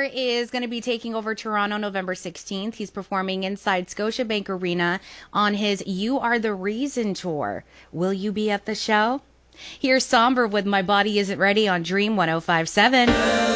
is going to be taking over Toronto November 16th. He's performing inside Scotiabank Arena on his You Are the Reason tour. Will you be at the show? Here's Somber with My Body Isn't Ready on Dream 105.7.